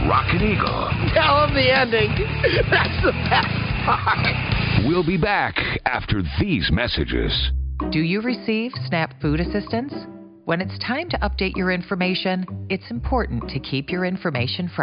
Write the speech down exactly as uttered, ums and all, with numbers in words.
Rocket Eagle. Tell him the ending. That's the best part. We'll be back after these messages. Do you receive SNAP food assistance? When it's time to update your information, it's important to keep your information fresh.